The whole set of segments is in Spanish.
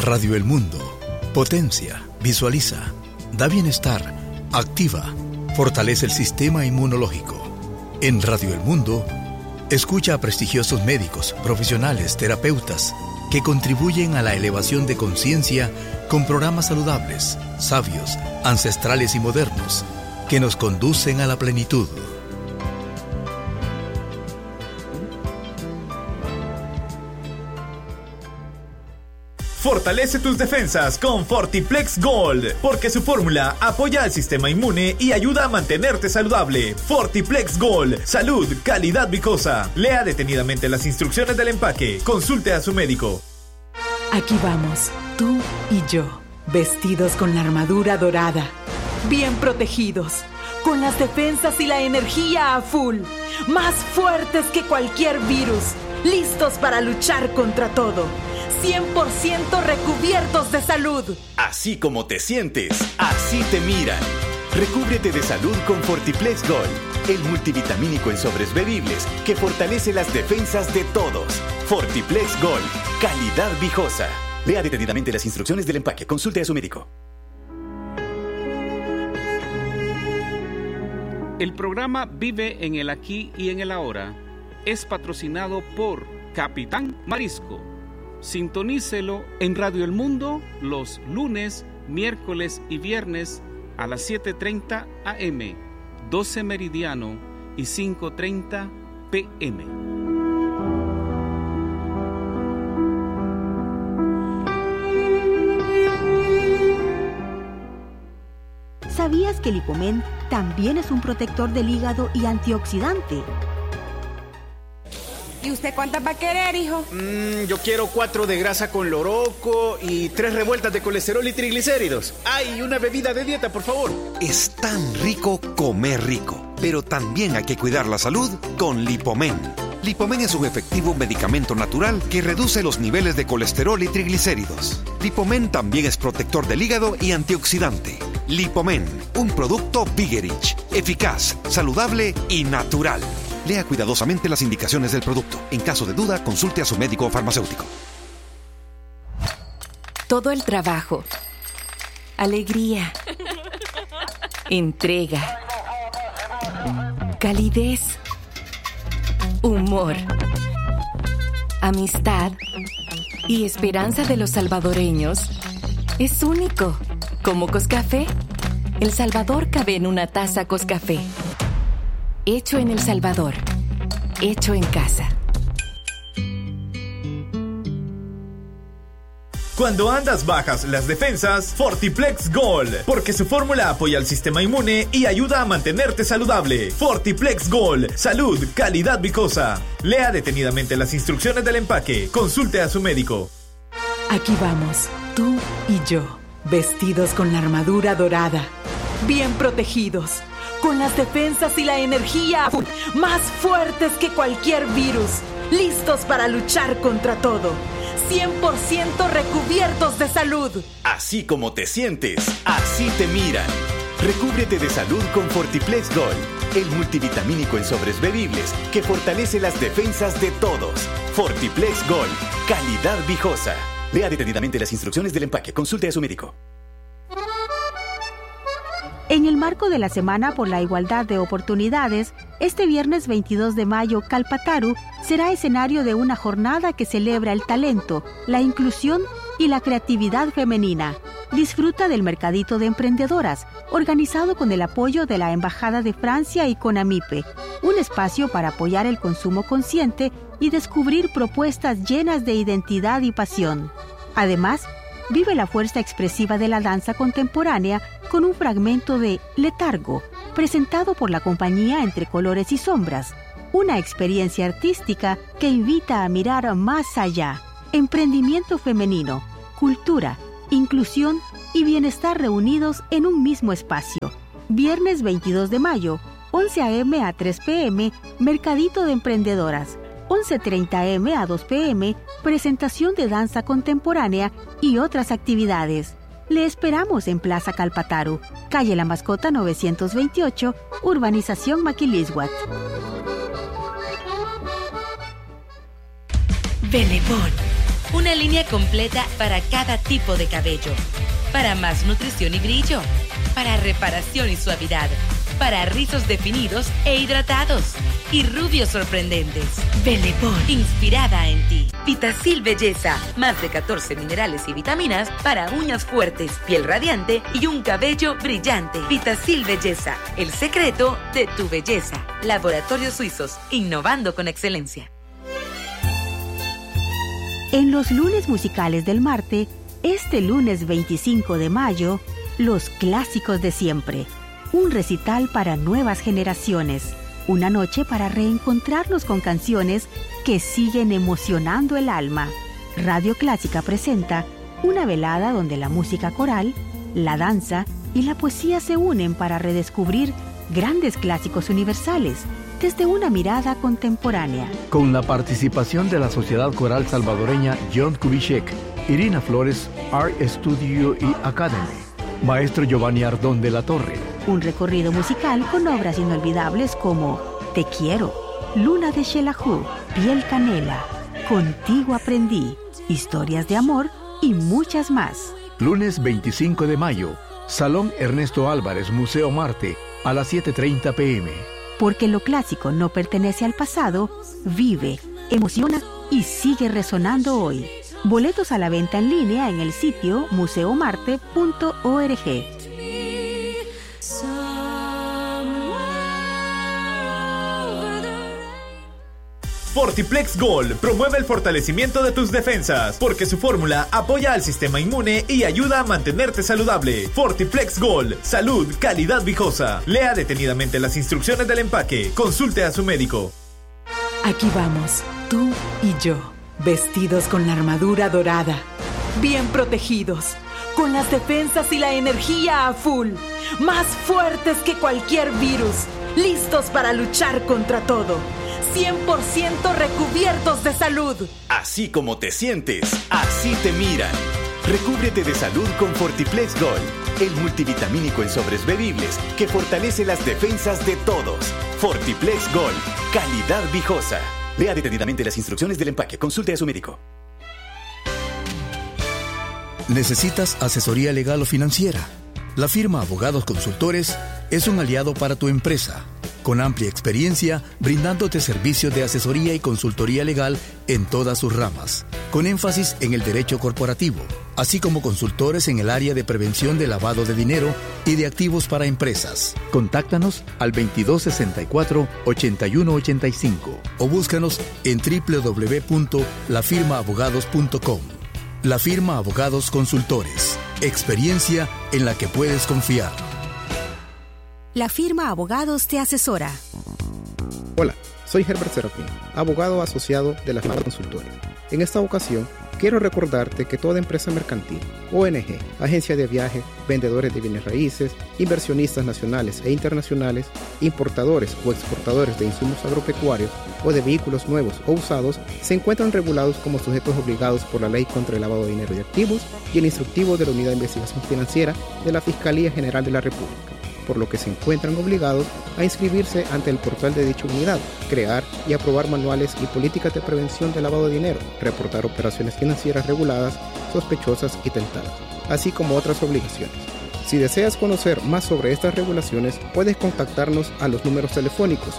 Radio El Mundo. Potencia, visualiza, da bienestar, activa, fortalece el sistema inmunológico. En Radio El Mundo, escucha a prestigiosos médicos, profesionales, terapeutas, que contribuyen a la elevación de conciencia con programas saludables, sabios, ancestrales y modernos, que nos conducen a la plenitud. Fortalece tus defensas con Fortiplex Gold, porque su fórmula apoya al sistema inmune y ayuda a mantenerte saludable. Fortiplex Gold, salud, calidad vicosa. Lea detenidamente las instrucciones del empaque. Consulte a su médico. Aquí vamos, tú y yo, vestidos con la armadura dorada, bien protegidos, con las defensas y la energía a full, más fuertes que cualquier virus, listos para luchar contra todo. 100% recubiertos de salud. Así como te sientes, así te miran. Recúbrete de salud con Fortiplex Gold, el multivitamínico en sobres bebibles que fortalece las defensas de todos. Fortiplex Gold, calidad viejosa. Lea detenidamente las instrucciones del empaque. Consulte a su médico. El programa Vive en el Aquí y en el Ahora es patrocinado por Capitán Marisco. Sintonícelo en Radio El Mundo los lunes, miércoles y viernes a las 7:30 AM, 12 meridiano y 5:30 PM. ¿Sabías que el Lipomen también es un protector del hígado y antioxidante? ¿Y usted cuántas va a querer, hijo? Yo quiero 4 de grasa con loroco y 3 revueltas de colesterol y triglicéridos. ¡Ay, una bebida de dieta, por favor! Es tan rico comer rico, pero también hay que cuidar la salud con Lipomen. Lipomen es un efectivo medicamento natural que reduce los niveles de colesterol y triglicéridos. Lipomen también es protector del hígado y antioxidante. Lipomen, un producto Bigerich, eficaz, saludable y natural. Lea cuidadosamente las indicaciones del producto. En caso de duda, consulte a su médico o farmacéutico. Todo el trabajo, alegría, entrega, calidez, humor, amistad y esperanza de los salvadoreños es único. Como Coscafé, El Salvador cabe en una taza Coscafé. Hecho en El Salvador. Hecho en casa. Cuando andas bajas las defensas, Fortiplex Gold, porque su fórmula apoya al sistema inmune y ayuda a mantenerte saludable. Fortiplex Gold, salud, calidad vicosa. Lea detenidamente las instrucciones del empaque. Consulte a su médico. Aquí vamos, tú y yo, vestidos con la armadura dorada, bien protegidos, con las defensas y la energía más fuertes que cualquier virus, listos para luchar contra todo. 100% recubiertos de salud. Así como te sientes, así te miran. Recúbrete de salud con Fortiplex Gold, el multivitamínico en sobres bebibles que fortalece las defensas de todos. Fortiplex Gold, calidad viejosa. Lea detenidamente las instrucciones del empaque. Consulte a su médico. En el marco de la Semana por la Igualdad de Oportunidades, este viernes 22 de mayo, Calpataru será escenario de una jornada que celebra el talento, la inclusión y la creatividad femenina. Disfruta del Mercadito de Emprendedoras, organizado con el apoyo de la Embajada de Francia y CONAMIPE, un espacio para apoyar el consumo consciente y descubrir propuestas llenas de identidad y pasión. Además, vive la fuerza expresiva de la danza contemporánea con un fragmento de Letargo, presentado por la compañía Entre Colores y Sombras, una experiencia artística que invita a mirar más allá. Emprendimiento femenino, cultura, inclusión y bienestar reunidos en un mismo espacio. Viernes 22 de mayo, 11 a.m. a 3 p.m., Mercadito de Emprendedoras. 11:30 am a 2 p.m., presentación de danza contemporánea y otras actividades. Le esperamos en Plaza Calpataru, calle La Mascota 928, Urbanización Maquilisguat. Benetton, Una línea completa para cada tipo de cabello. Para más nutrición y brillo. Para reparación y suavidad. Para rizos definidos e hidratados. Y rubios sorprendentes. Bellebond, inspirada en ti. Vitacil Belleza, más de 14 minerales y vitaminas para uñas fuertes, piel radiante y un cabello brillante. Vitacil Belleza, el secreto de tu belleza. Laboratorios Suizos, innovando con excelencia. En los lunes musicales del Marte, este lunes 25 de mayo, los clásicos de siempre. Un recital para nuevas generaciones. Una noche para reencontrarnos con canciones que siguen emocionando el alma. Radio Clásica presenta una velada donde la música coral, la danza y la poesía se unen para redescubrir grandes clásicos universales desde una mirada contemporánea. Con la participación de la Sociedad Coral Salvadoreña John Kubitschek, Irina Flores, Art Studio y Academy. Maestro Giovanni Ardón de la Torre. Un recorrido musical con obras inolvidables como Te Quiero, Luna de Xelajú, Piel Canela, Contigo Aprendí, Historias de Amor y muchas más. Lunes 25 de mayo, Salón Ernesto Álvarez, Museo Marte, a las 7:30 p.m. Porque lo clásico no pertenece al pasado, vive, emociona y sigue resonando hoy. Boletos a la venta en línea en el sitio museomarte.org. Fortiplex Gold promueve el fortalecimiento de tus defensas, porque su fórmula apoya al sistema inmune y ayuda a mantenerte saludable. Fortiplex Gold, salud, calidad viejosa. Lea detenidamente las instrucciones del empaque. Consulte a su médico. Aquí vamos, tú y yo, vestidos con la armadura dorada, bien protegidos, con las defensas y la energía a full, más fuertes que cualquier virus, listos para luchar contra todo. 100% recubiertos de salud. Así como te sientes, así te miran. Recúbrete de salud con Fortiplex Gold, el multivitamínico en sobres bebibles que fortalece las defensas de todos. Fortiplex Gold, calidad viejosa. Lea detenidamente las instrucciones del empaque. Consulte a su médico. ¿Necesitas asesoría legal o financiera? La firma Abogados Consultores es un aliado para tu empresa, con amplia experiencia brindándote servicios de asesoría y consultoría legal en todas sus ramas, con énfasis en el derecho corporativo, así como consultores en el área de prevención de lavado de dinero y de activos para empresas. Contáctanos al 2264-8185 o búscanos en www.lafirmaabogados.com. La firma Abogados Consultores, experiencia en la que puedes confiar. La firma Abogados te asesora. Hola, soy Herbert Serafín, abogado asociado de la firma Consultores. En esta ocasión, quiero recordarte que toda empresa mercantil, ONG, agencia de viaje, vendedores de bienes raíces, inversionistas nacionales e internacionales, importadores o exportadores de insumos agropecuarios o de vehículos nuevos o usados, se encuentran regulados como sujetos obligados por la Ley contra el Lavado de Dinero y Activos y el instructivo de la Unidad de Investigación Financiera de la Fiscalía General de la República, por lo que se encuentran obligados a inscribirse ante el portal de dicha unidad, crear y aprobar manuales y políticas de prevención de lavado de dinero, reportar operaciones financieras reguladas, sospechosas y tentadas, así como otras obligaciones. Si deseas conocer más sobre estas regulaciones, puedes contactarnos a los números telefónicos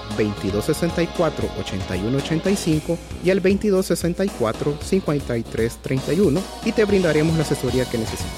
2264-8185 y al 2264-5331 y te brindaremos la asesoría que necesitas.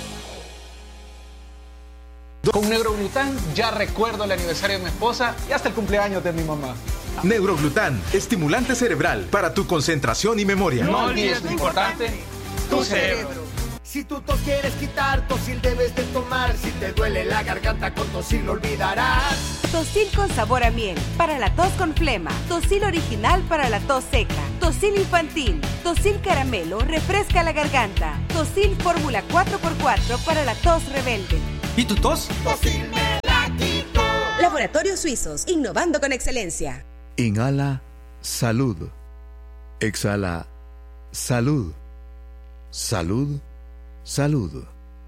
Con Neuroglután ya recuerdo el aniversario de mi esposa y hasta el cumpleaños de mi mamá. Neuroglután, estimulante cerebral para tu concentración y memoria. No olvides lo importante, tu cerebro. Si tu tos quieres quitar, Tosil debes de tomar. Si te duele la garganta, con Tosil lo olvidarás. Tosil con sabor a miel, para la tos con flema. Tosil original para la tos seca. Tosil infantil. Tosil caramelo, refresca la garganta. Tosil fórmula 4x4 para la tos rebelde. ¿Y tu tos? Tosil me la quito. Laboratorios Suizos, innovando con excelencia. Inhala, salud. Exhala, salud. Salud, salud.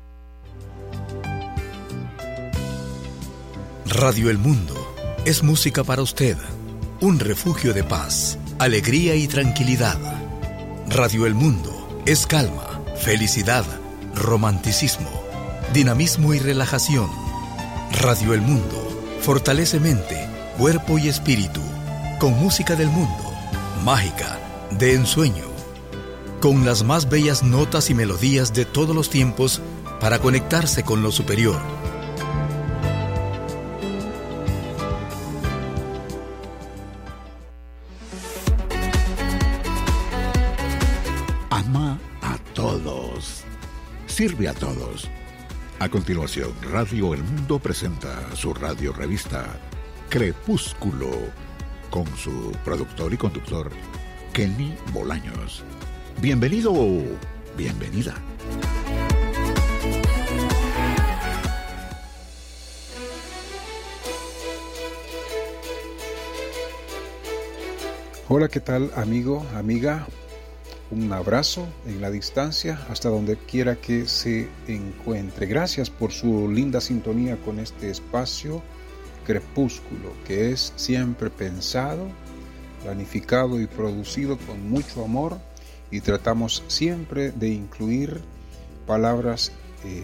Radio El Mundo es música para usted, un refugio de paz, alegría y tranquilidad. Radio El Mundo, es calma, felicidad, romanticismo, dinamismo y relajación. Radio El Mundo fortalece mente, cuerpo y espíritu, con música del mundo, mágica, de ensueño, con las más bellas notas y melodías de todos los tiempos para conectarse con lo superior. Ama a todos. Sirve a todos. A continuación, Radio El Mundo presenta su radio revista Crepúsculo, con su productor y conductor, Kenny Bolaños. Bienvenido o bienvenida. Hola, ¿qué tal, amigo, amiga? Un abrazo en la distancia, hasta donde quiera que se encuentre. Gracias por su linda sintonía con este espacio Crepúsculo, que es siempre pensado, planificado y producido con mucho amor, y tratamos siempre de incluir palabras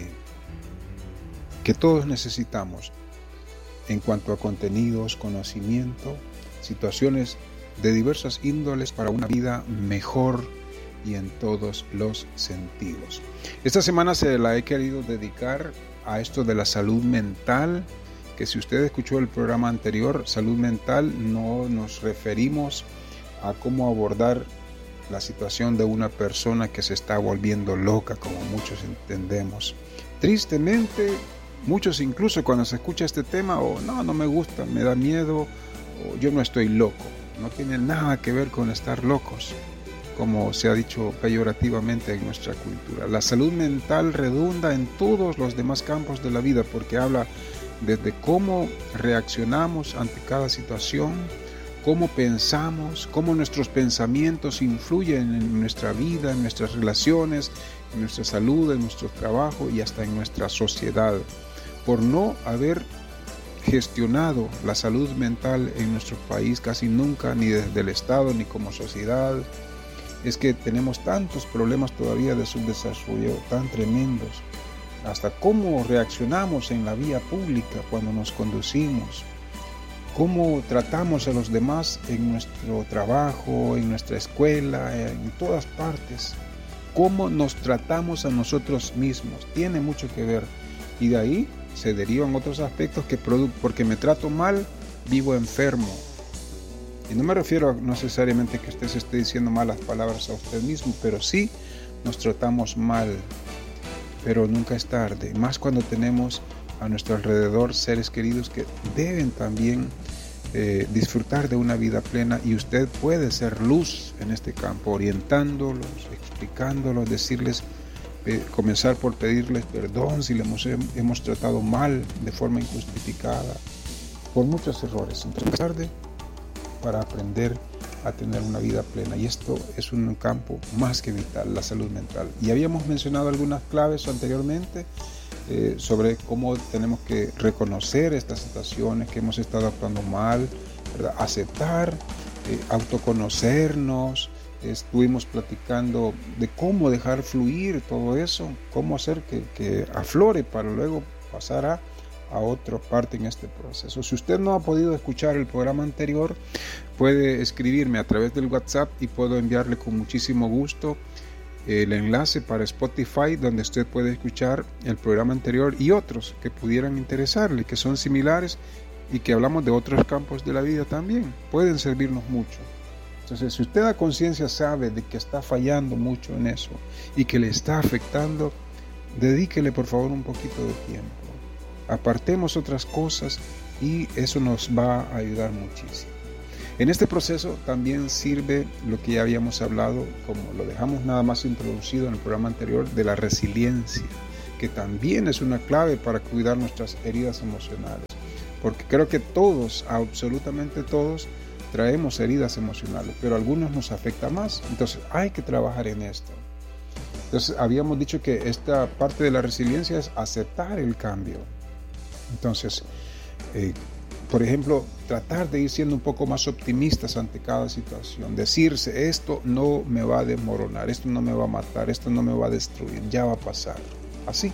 que todos necesitamos en cuanto a contenidos, conocimiento, situaciones de diversas índoles para una vida mejor y en todos los sentidos. Esta semana se la he querido dedicar a esto de la salud mental, que si usted escuchó el programa anterior, salud mental, no nos referimos a cómo abordar la situación de una persona que se está volviendo loca, como muchos entendemos. Tristemente, muchos incluso cuando se escucha este tema, no me gusta, me da miedo, o yo no estoy loco. No tiene nada que ver con estar locos, como se ha dicho peyorativamente en nuestra cultura. La salud mental redunda en todos los demás campos de la vida, porque habla desde cómo reaccionamos ante cada situación, cómo pensamos, cómo nuestros pensamientos influyen en nuestra vida, en nuestras relaciones, en nuestra salud, en nuestro trabajo y hasta en nuestra sociedad. Por no haber gestionado la salud mental en nuestro país casi nunca, ni desde el Estado ni como sociedad, es que tenemos tantos problemas todavía de subdesarrollo tan tremendos, hasta cómo reaccionamos en la vía pública cuando nos conducimos, cómo tratamos a los demás en nuestro trabajo, en nuestra escuela, en todas partes, cómo nos tratamos a nosotros mismos, tiene mucho que ver, y de ahí se derivan otros aspectos que porque me trato mal, vivo enfermo. Y no me refiero a necesariamente que usted se esté diciendo malas palabras a usted mismo, pero sí nos tratamos mal. Pero nunca es tarde, más cuando tenemos a nuestro alrededor seres queridos que deben también disfrutar de una vida plena, y usted puede ser luz en este campo, orientándolos, explicándolos, decirles, comenzar por pedirles perdón si les hemos tratado mal de forma injustificada por muchos errores. Entonces es tarde para aprender a tener una vida plena, y esto es un campo más que vital, la salud mental. Y habíamos mencionado algunas claves anteriormente sobre cómo tenemos que reconocer estas situaciones que hemos estado actuando mal, ¿verdad? Aceptar, autoconocernos. Estuvimos platicando de cómo dejar fluir todo eso, cómo hacer que aflore para luego pasar a otra parte en este proceso. Si usted no ha podido escuchar el programa anterior, puede escribirme a través del WhatsApp y puedo enviarle con muchísimo gusto el enlace para Spotify, donde usted puede escuchar el programa anterior y otros que pudieran interesarle, que son similares y que hablamos de otros campos de la vida también. Pueden servirnos mucho. Entonces, si usted a conciencia sabe de que está fallando mucho en eso y que le está afectando, dedíquele por favor un poquito de tiempo. Apartemos otras cosas y eso nos va a ayudar muchísimo. En este proceso también sirve lo que ya habíamos hablado, como lo dejamos nada más introducido en el programa anterior, de la resiliencia, que también es una clave para cuidar nuestras heridas emocionales. Porque creo que todos, absolutamente todos, traemos heridas emocionales, pero a algunos nos afecta más. Entonces hay que trabajar en esto. Entonces habíamos dicho que esta parte de la resiliencia es aceptar el cambio. Entonces por ejemplo, tratar de ir siendo un poco más optimistas ante cada situación. Decirse, esto no me va a desmoronar, esto no me va a matar, esto no me va a destruir, ya va a pasar. Así.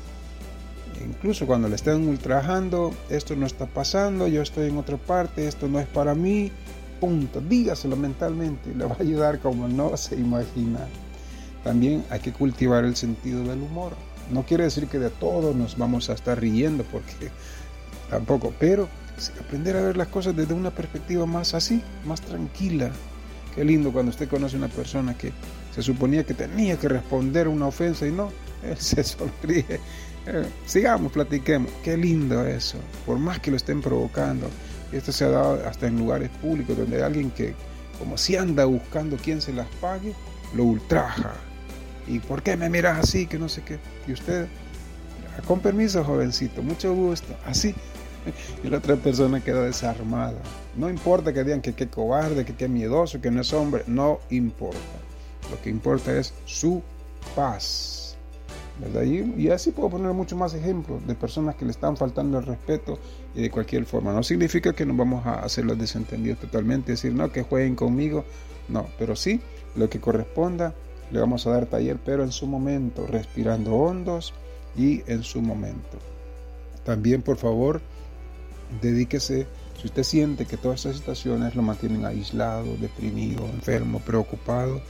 Incluso cuando le estén ultrajando, esto no está pasando, yo estoy en otra parte, esto no es para mí, punto. Dígaselo mentalmente, le va a ayudar como no se imagina. También hay que cultivar el sentido del humor. No quiere decir que de todo nos vamos a estar riendo, porque tampoco, pero aprender a ver las cosas desde una perspectiva más así, más tranquila. Qué lindo cuando usted conoce a una persona que se suponía que tenía que responder una ofensa y no, él se sonríe. Sigamos, platiquemos. Qué lindo eso, por más que lo estén provocando. Esto se ha dado hasta en lugares públicos donde hay alguien que, como si anda buscando quién se las pague, lo ultraja. ¿Y por qué me miras así? Que no sé qué. Y usted, con permiso, jovencito, mucho gusto. Así. Y la otra persona queda desarmada. No importa que digan que qué cobarde, que qué miedoso, que no es hombre. No importa. Lo que importa es su paz, ¿verdad? Y así puedo poner muchos más ejemplos de personas que le están faltando el respeto y de cualquier forma. No significa que nos vamos a hacer los desentendidos totalmente, decir, no, que jueguen conmigo. No, pero sí, lo que corresponda, le vamos a dar taller, pero en su momento, respirando hondos y en su momento. También, por favor, dedíquese, si usted siente que todas estas situaciones lo mantienen aislado, deprimido, enfermo, preocupado,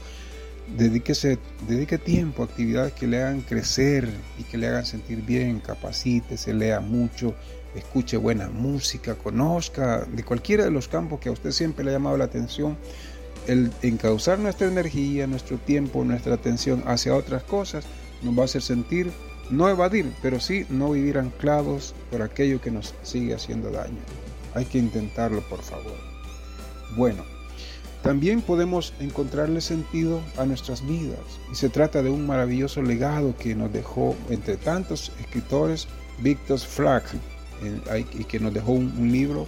dedique tiempo a actividades que le hagan crecer y que le hagan sentir bien, capacítese, lea mucho, escuche buena música, conozca de cualquiera de los campos que a usted siempre le ha llamado la atención. El encauzar nuestra energía, nuestro tiempo, nuestra atención hacia otras cosas nos va a hacer sentir, no evadir, pero sí no vivir anclados por aquello que nos sigue haciendo daño. Hay que intentarlo, por favor. Bueno, también podemos encontrarle sentido a nuestras vidas, y se trata de un maravilloso legado que nos dejó, entre tantos escritores, Viktor Frankl, y que nos dejó un libro,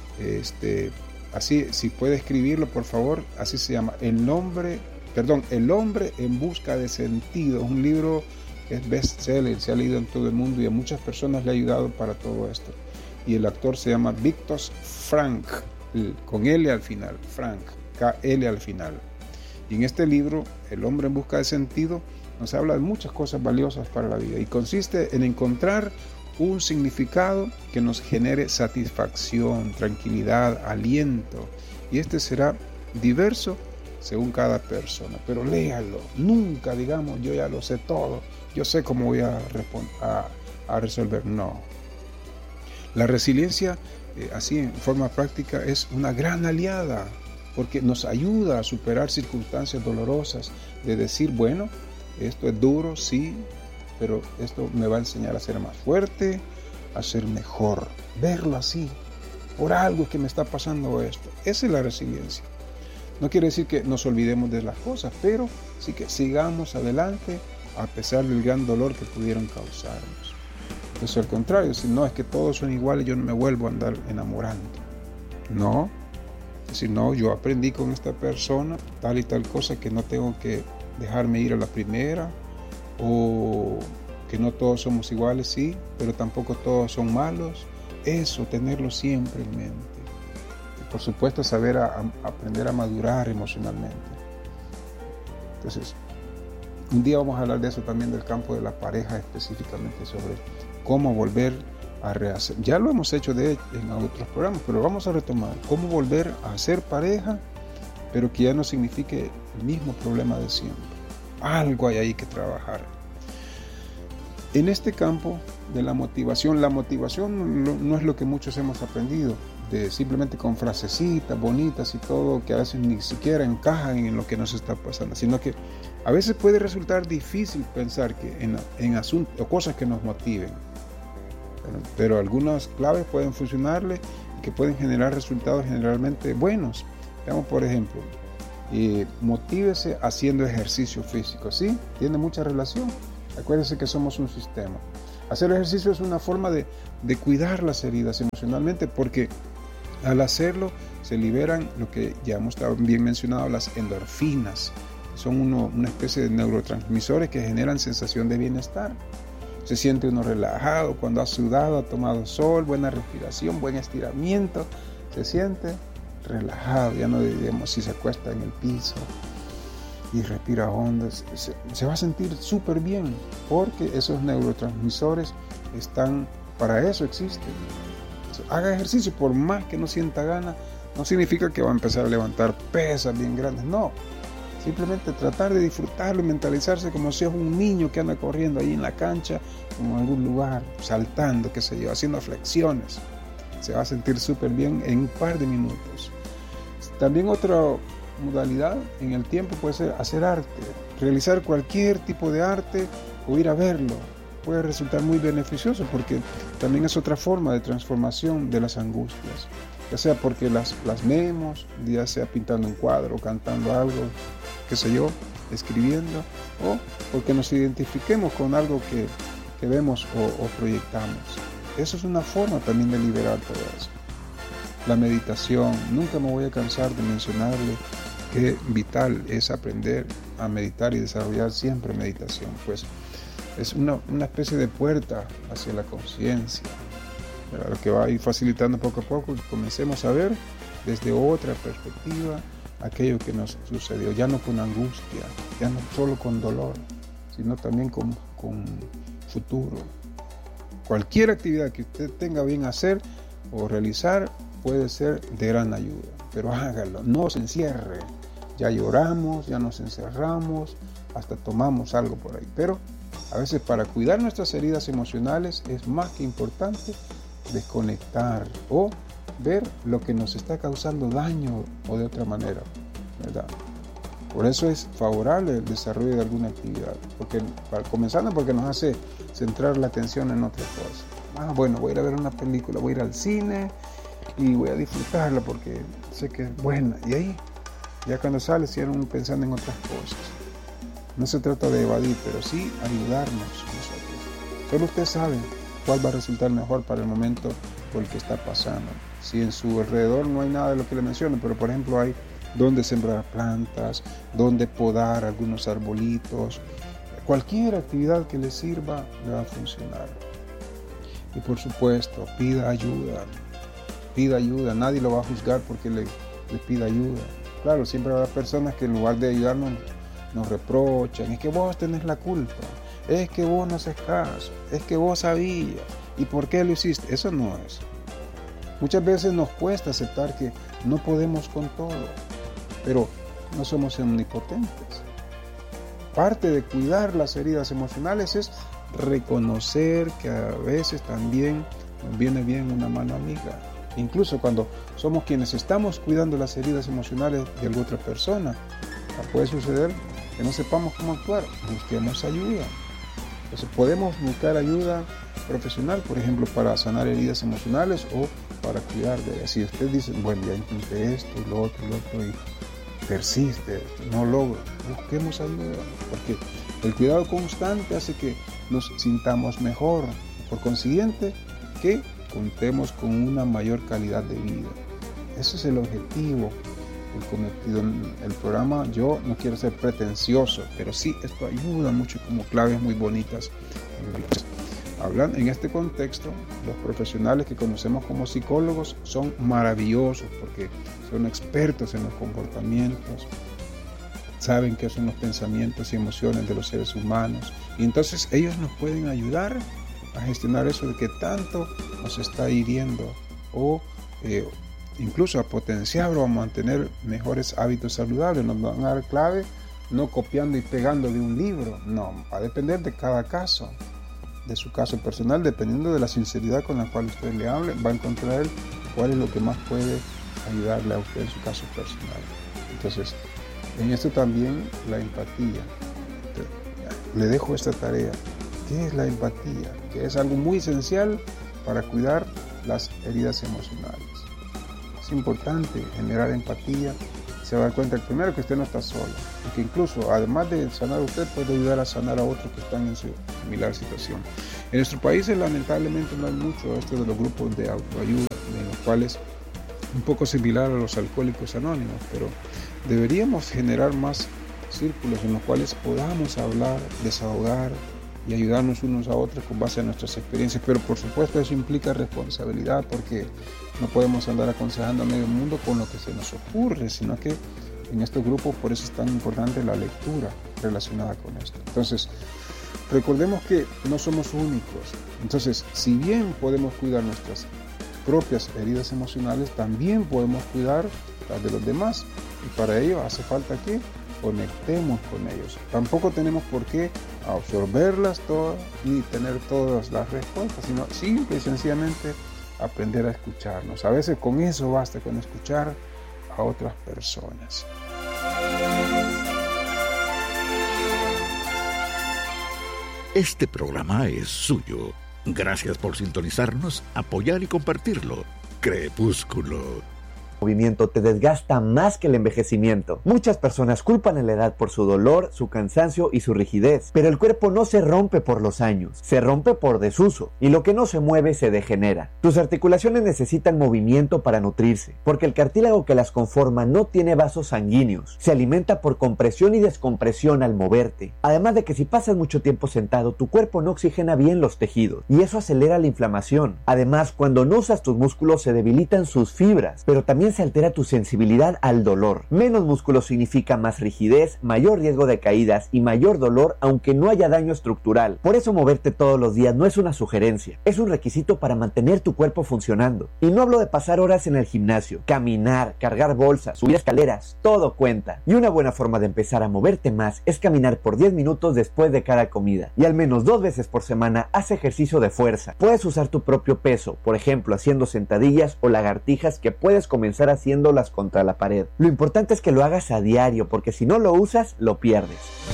así, si puede escribirlo, por favor, así se llama, El hombre en busca de sentido, un libro que es bestseller, se ha leído en todo el mundo y a muchas personas le ha ayudado para todo esto. Y el autor se llama Viktor Frankl, con L al final, Frank, K-L al final. Y en este libro, El hombre en busca de sentido, nos habla de muchas cosas valiosas para la vida y consiste en encontrar un significado que nos genere satisfacción, tranquilidad, aliento. Y este será diverso según cada persona. Pero léalo. Nunca digamos, yo ya lo sé todo, yo sé cómo voy a resolver. No. La resiliencia, así en forma práctica, es una gran aliada, porque nos ayuda a superar circunstancias dolorosas, de decir, bueno, esto es duro, sí, pero esto me va a enseñar a ser más fuerte, a ser mejor. Verlo así, por algo que me está pasando esto. Esa es la resiliencia. No quiere decir que nos olvidemos de las cosas, pero sí que sigamos adelante a pesar del gran dolor que pudieron causarnos. Entonces, al contrario, si no es que todos son iguales, yo no me vuelvo a andar enamorando. No, es decir, no, yo aprendí con esta persona tal y tal cosa que no tengo que dejarme ir a la primera, o que no todos somos iguales, sí, pero tampoco todos son malos. Eso, tenerlo siempre en mente. Y por supuesto, saber aprender a madurar emocionalmente. Entonces, un día vamos a hablar de eso también, del campo de la pareja, específicamente sobre cómo volver a rehacer. Ya lo hemos hecho en otros programas, pero vamos a retomar cómo volver a ser pareja, pero que ya no signifique el mismo problema de siempre. Algo hay ahí que trabajar. En este campo de la motivación no es lo que muchos hemos aprendido, de simplemente con frasecitas bonitas y todo, que a veces ni siquiera encajan en lo que nos está pasando, sino que a veces puede resultar difícil pensar que en asuntos o cosas que nos motiven, pero algunas claves pueden funcionarle y que pueden generar resultados generalmente buenos. Veamos, por ejemplo, motívese haciendo ejercicio físico, ¿sí? Tiene mucha relación. Acuérdense que somos un sistema. Hacer ejercicio es una forma de cuidar las heridas emocionalmente, porque al hacerlo se liberan lo que ya hemos bien mencionado, las endorfinas. Son una especie de neurotransmisores que generan sensación de bienestar. Se siente uno relajado cuando ha sudado, ha tomado sol, buena respiración, buen estiramiento. Se siente relajado, ya no digamos si se acuesta en el piso y respira hondo, se va a sentir súper bien, porque esos neurotransmisores están, para eso existen. Haga ejercicio, por más que no sienta ganas, no significa que va a empezar a levantar pesas bien grandes, no. Simplemente tratar de disfrutarlo y mentalizarse como si es un niño que anda corriendo ahí en la cancha, como en algún lugar, saltando, qué sé yo, haciendo flexiones. Se va a sentir súper bien en un par de minutos. También otra modalidad en el tiempo puede ser hacer arte. Realizar cualquier tipo de arte o ir a verlo puede resultar muy beneficioso, porque también es otra forma de transformación de las angustias. Ya sea porque las plasmemos, ya sea pintando un cuadro, cantando algo, qué sé yo, escribiendo, o porque nos identifiquemos con algo que vemos o proyectamos. Eso es una forma también de liberar todo eso. La meditación, nunca me voy a cansar de mencionarle que vital es aprender a meditar y desarrollar siempre meditación, pues es una especie de puerta hacia la conciencia, lo que va a ir facilitando poco a poco que comencemos a ver desde otra perspectiva aquello que nos sucedió, ya no con angustia, ya no solo con dolor, sino también con futuro. Cualquier actividad que usted tenga bien hacer o realizar puede ser de gran ayuda, pero hágalo, no se encierre. Ya lloramos, ya nos encerramos, hasta tomamos algo por ahí, pero a veces para cuidar nuestras heridas emocionales es más que importante desconectar o ver lo que nos está causando daño o de otra manera, ¿verdad? Por eso es favorable el desarrollo de alguna actividad, comenzando porque nos hace centrar la atención en otra cosa. Bueno, voy a ir a ver una película, voy a ir al cine y voy a disfrutarla porque sé que es buena. Y ahí, ya cuando sale, siguen pensando en otras cosas. No se trata de evadir, pero sí ayudarnos nosotros. Solo usted sabe cuál va a resultar mejor para el momento por el que está pasando. Si en su alrededor no hay nada de lo que le menciono, pero por ejemplo hay donde sembrar plantas, donde podar algunos arbolitos, cualquier actividad que le sirva le va a funcionar. Y por supuesto, pida ayuda, nadie lo va a juzgar porque le pida ayuda. Claro, siempre habrá personas que en lugar de ayudarnos nos reprochan, es que vos tenés la culpa, es que vos no haces caso, es que vos sabías, ¿y por qué lo hiciste? Eso no es. Muchas veces nos cuesta aceptar que no podemos con todo, pero no somos omnipotentes. Parte de cuidar las heridas emocionales es reconocer que a veces también nos viene bien una mano amiga. Incluso cuando somos quienes estamos cuidando las heridas emocionales de alguna otra persona, puede suceder que no sepamos cómo actuar, busquemos ayuda. Entonces podemos buscar ayuda profesional, por ejemplo, para sanar heridas emocionales o para cuidar de ellas. Si usted dice, bueno, ya intenté esto y lo otro y persiste, no logro, busquemos ayuda, porque el cuidado constante hace que nos sintamos mejor, por consiguiente que contemos con una mayor calidad de vida. Ese es el objetivo, el cometido en el programa. Yo no quiero ser pretencioso, pero sí esto ayuda mucho como claves muy bonitas. Hablan en este contexto, los profesionales que conocemos como psicólogos son maravillosos porque son expertos en los comportamientos, saben qué son los pensamientos y emociones de los seres humanos, y entonces ellos nos pueden ayudar a gestionar eso de que tanto nos está hiriendo o incluso a potenciar o a mantener mejores hábitos saludables. Nos van a dar clave no copiando y pegando de un libro, no, va a depender de cada caso, de su caso personal, dependiendo de la sinceridad con la cual usted le hable, va a encontrar cuál es lo que más puede ayudarle a usted en su caso personal. Entonces, en esto también la empatía. Le dejo esta tarea. ¿Qué es la empatía? Que es algo muy esencial para cuidar las heridas emocionales. Es importante generar empatía. Se va a dar cuenta primero que usted no está solo, y que incluso además de sanar a usted puede ayudar a sanar a otros que están en su similar situación. En nuestro país lamentablemente no hay mucho esto de los grupos de autoayuda, en los cuales un poco similar a los alcohólicos anónimos, pero deberíamos generar más círculos en los cuales podamos hablar, desahogar y ayudarnos unos a otros con base a nuestras experiencias. Pero por supuesto eso implica responsabilidad, porque no podemos andar aconsejando a medio mundo con lo que se nos ocurre, sino que en estos grupos, por eso es tan importante la lectura relacionada con esto. Entonces, recordemos que no somos únicos. Entonces, si bien podemos cuidar nuestras propias heridas emocionales, también podemos cuidar las de los demás. Y para ello hace falta que conectemos con ellos. Tampoco tenemos por qué absorberlas todas y tener todas las respuestas, sino simple y sencillamente aprender a escucharnos. A veces con eso basta, con escuchar a otras personas. Este programa es suyo. Gracias por sintonizarnos, apoyar y compartirlo. Crepúsculo. Movimiento te desgasta más que el envejecimiento. Muchas personas culpan a la edad por su dolor, su cansancio y su rigidez, pero el cuerpo no se rompe por los años, se rompe por desuso, y lo que no se mueve se degenera. Tus articulaciones necesitan movimiento para nutrirse, porque el cartílago que las conforma no tiene vasos sanguíneos, se alimenta por compresión y descompresión al moverte. Además de que si pasas mucho tiempo sentado, tu cuerpo no oxigena bien los tejidos, y eso acelera la inflamación. Además, cuando no usas tus músculos se debilitan sus fibras, pero también se altera tu sensibilidad al dolor. Menos músculo significa más rigidez, mayor riesgo de caídas y mayor dolor, aunque no haya daño estructural. Por eso moverte todos los días no es una sugerencia, es un requisito para mantener tu cuerpo funcionando. Y no hablo de pasar horas en el gimnasio, caminar, cargar bolsas, subir escaleras, todo cuenta. Y una buena forma de empezar a moverte más es caminar por 10 minutos después de cada comida. Y al menos 2 veces por semana haz ejercicio de fuerza. Puedes usar tu propio peso, por ejemplo haciendo sentadillas o lagartijas que puedes comenzar haciéndolas contra la pared. Lo importante es que lo hagas a diario, porque si no lo usas, lo pierdes.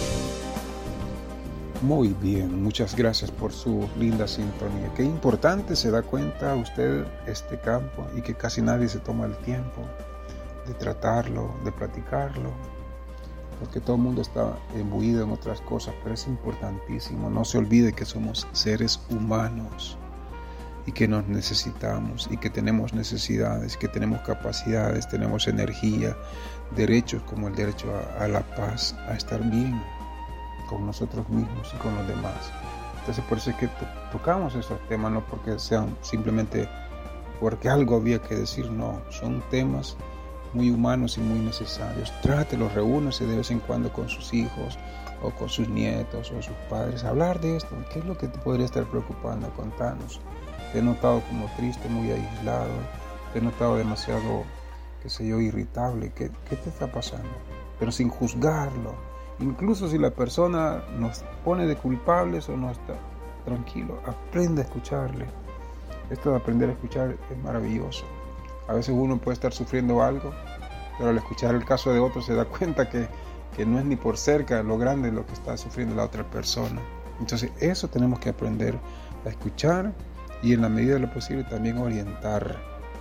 Muy bien, muchas gracias por su linda sintonía. Qué importante se da cuenta usted este campo y que casi nadie se toma el tiempo de tratarlo, de platicarlo, porque todo el mundo está imbuido en otras cosas, pero es importantísimo. No se olvide que somos seres humanos y que nos necesitamos y que tenemos necesidades, que tenemos capacidades, tenemos energía, derechos como el derecho a la paz, a estar bien con nosotros mismos y con los demás. Entonces por eso es que tocamos estos temas, no porque sean simplemente porque algo había que decir, no, son temas muy humanos y muy necesarios. Trátelos, reúnase de vez en cuando con sus hijos o con sus nietos o sus padres, hablar de esto. ¿Qué es lo que te podría estar preocupando? Contanos. Te he notado como triste, muy aislado, te he notado demasiado, qué sé yo, irritable. ¿Qué te está pasando? Pero sin juzgarlo. Incluso si la persona nos pone de culpables o no está tranquilo, aprende a escucharle. Esto de aprender a escuchar es maravilloso. A veces uno puede estar sufriendo algo, pero al escuchar el caso de otro se da cuenta que no es ni por cerca lo grande lo que está sufriendo la otra persona. Entonces eso tenemos que aprender a escuchar y en la medida de lo posible también orientar,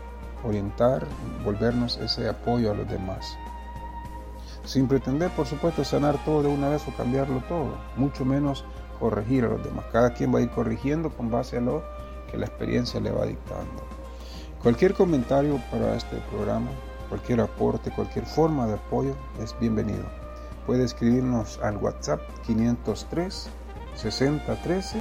volvernos ese apoyo a los demás. Sin pretender, por supuesto, sanar todo de una vez o cambiarlo todo, mucho menos corregir a los demás. Cada quien va a ir corrigiendo con base a lo que la experiencia le va dictando. Cualquier comentario para este programa, cualquier aporte, cualquier forma de apoyo es bienvenido. Puede escribirnos al WhatsApp 503 6013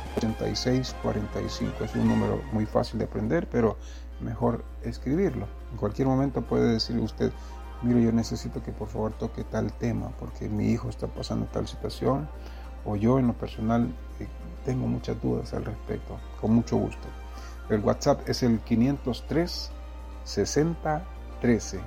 8645. Es un número muy fácil de aprender, pero mejor escribirlo. En cualquier momento puede decirle usted: mire, yo necesito que por favor toque tal tema porque mi hijo está pasando tal situación, o yo en lo personal tengo muchas dudas al respecto. Con mucho gusto. El WhatsApp es el 503 6013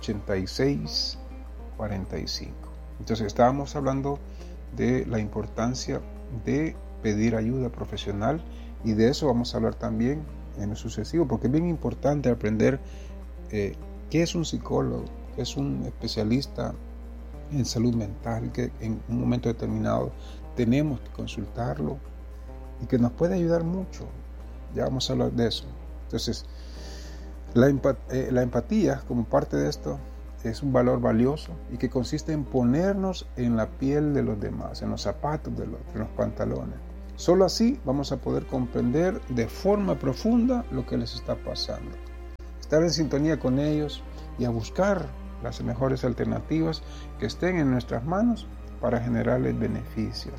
8645. Entonces estábamos hablando de la importancia de pedir ayuda profesional y de eso vamos a hablar también en lo sucesivo, porque es bien importante aprender qué es un psicólogo, qué es un especialista en salud mental, que en un momento determinado tenemos que consultarlo y que nos puede ayudar mucho. Ya vamos a hablar de eso. Entonces, la empatía como parte de esto es un valor valioso y que consiste en ponernos en la piel de los demás, en los zapatos de los en los pantalones. Solo así vamos a poder comprender de forma profunda lo que les está pasando. Estar en sintonía con ellos y a buscar las mejores alternativas que estén en nuestras manos para generarles beneficios.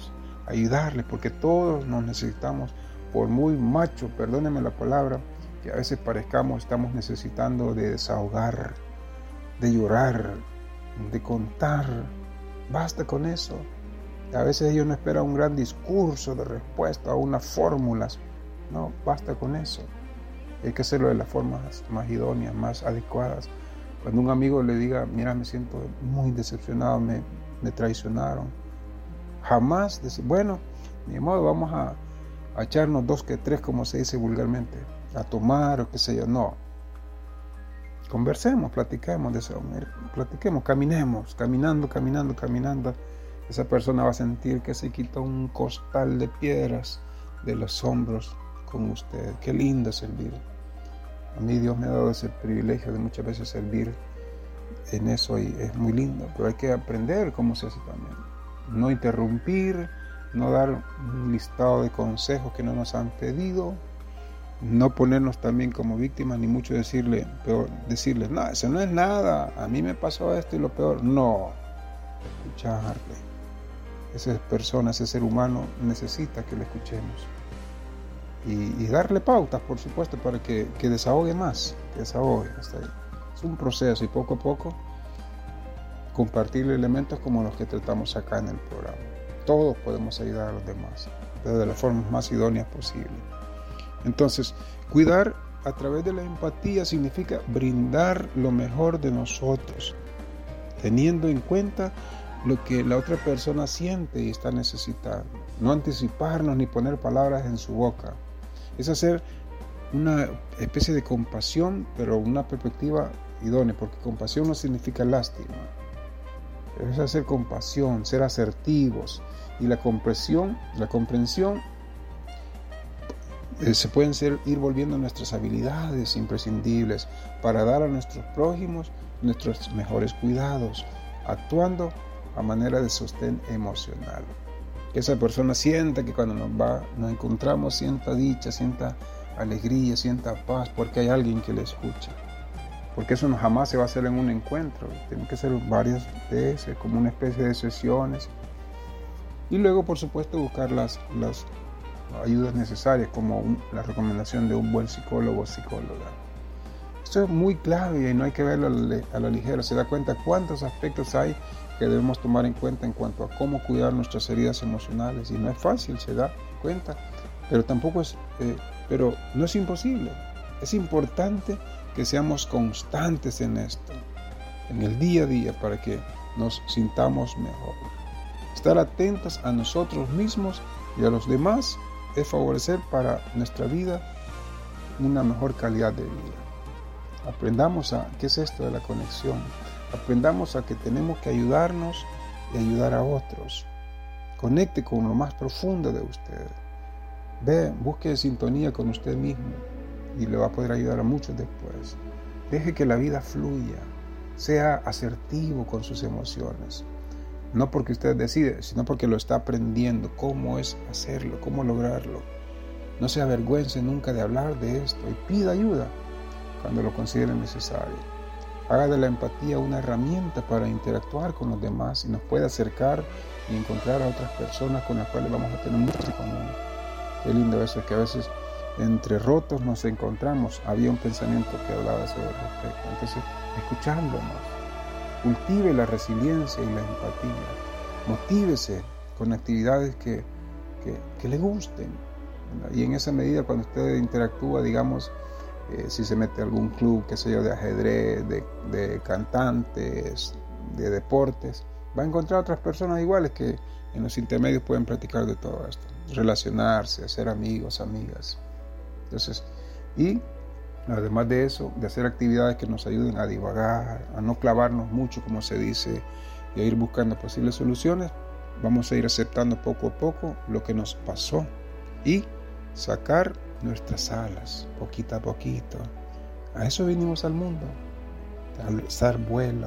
ayudarle, porque todos nos necesitamos, por muy macho, perdónenme la palabra, que a veces parezcamos, estamos necesitando de desahogar, de llorar, de contar. Basta con eso. A veces ellos no esperan un gran discurso de respuesta a unas fórmulas. No, basta con eso. Hay que hacerlo de las formas más idóneas, más adecuadas. Cuando un amigo le diga, mira, me siento muy decepcionado, me traicionaron. Jamás decir, bueno, ni modo, vamos a echarnos 2 que 3, como se dice vulgarmente, a tomar o qué sé yo. No. Conversemos, platiquemos, caminemos, caminando. Esa persona va a sentir que se quita un costal de piedras de los hombros con usted. Qué lindo servir. A mí Dios me ha dado ese privilegio de muchas veces servir en eso y es muy lindo, pero hay que aprender cómo se hace también. No interrumpir, no dar un listado de consejos que no nos han pedido, no ponernos también como víctimas, ni mucho decirles, no, eso no es nada, a mí me pasó esto y lo peor. No, escucharle. Esa persona, ese ser humano necesita que le escuchemos. Y darle pautas, por supuesto, para que desahogue más, que desahogue hasta ahí. Es un proceso y poco a poco compartir elementos como los que tratamos acá en el programa. Todos podemos ayudar a los demás, pero de las formas más idóneas posible. Entonces, cuidar a través de la empatía significa brindar lo mejor de nosotros, teniendo en cuenta lo que la otra persona siente y está necesitando. No anticiparnos ni poner palabras en su boca. Es hacer una especie de compasión, pero una perspectiva idónea, porque compasión no significa lástima. Es hacer compasión, ser asertivos. Y la comprensión se pueden ir volviendo nuestras habilidades imprescindibles para dar a nuestros prójimos nuestros mejores cuidados, actuando a manera de sostén emocional. Que esa persona sienta que cuando nos encontramos sienta dicha, sienta alegría, sienta paz, porque hay alguien que le escucha. Porque eso jamás se va a hacer en un encuentro, tiene que ser varias veces, como una especie de sesiones. Y luego, por supuesto, buscar las ayudas necesarias, como la recomendación de un buen psicólogo o psicóloga. Esto es muy clave y no hay que verlo a la ligera. Se da cuenta cuántos aspectos hay que debemos tomar en cuenta en cuanto a cómo cuidar nuestras heridas emocionales. Y no es fácil, se da cuenta, pero tampoco pero no es imposible. Es importante que seamos constantes en esto, en el día a día, para que nos sintamos mejor. Estar atentos a nosotros mismos y a los demás es favorecer para nuestra vida una mejor calidad de vida. Aprendamos ¿qué es esto de la conexión? Aprendamos a que tenemos que ayudarnos y ayudar a otros. Conecte con lo más profundo de usted. Busque sintonía con usted mismo y le va a poder ayudar a muchos después. Deje que la vida fluya. Sea asertivo con sus emociones. No porque usted decide, sino porque lo está aprendiendo. Cómo es hacerlo, cómo lograrlo. No se avergüence nunca de hablar de esto y pida ayuda cuando lo considere necesario. Haga de la empatía una herramienta para interactuar con los demás y nos puede acercar y encontrar a otras personas con las cuales vamos a tener mucho en común. Qué lindo eso, es que a veces entre rotos nos encontramos. Había un pensamiento que hablaba sobre el respecto. Entonces, escuchándonos, cultive la resiliencia y la empatía. Motívese con actividades que le gusten. Y en esa medida, cuando usted interactúa, digamos, si se mete a algún club, qué sé yo, de ajedrez, de cantantes, de deportes, va a encontrar otras personas iguales que en los intermedios pueden practicar de todo esto, relacionarse, hacer amigos, amigas. Entonces, y además de eso, de hacer actividades que nos ayuden a divagar, a no clavarnos mucho, como se dice, y a ir buscando posibles soluciones, vamos a ir aceptando poco a poco lo que nos pasó y sacar nuestras alas, poquito a poquito. A eso vinimos al mundo, a alzar vuelo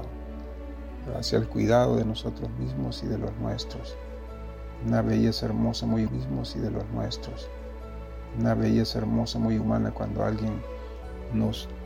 hacia el cuidado de nosotros mismos y de los nuestros. Una belleza hermosa muy mismos y de los nuestros. Una belleza hermosa muy humana cuando alguien nos